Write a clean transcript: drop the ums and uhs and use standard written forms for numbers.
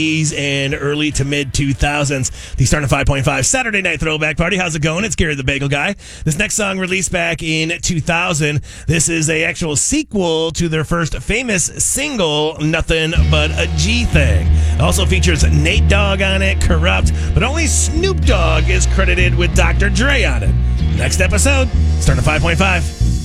and early to mid 2000s. The Starting 5.5 Saturday Night Throwback Party. How's it going? It's Gary the Bagel Guy. This next song released back in 2000. This is a actual sequel to their first famous single, Nothing But a G Thing. It also features Nate Dogg on it, Corrupt, but only Snoop Dogg is credited with Dr. Dre on it. Next episode, Starting 5.5.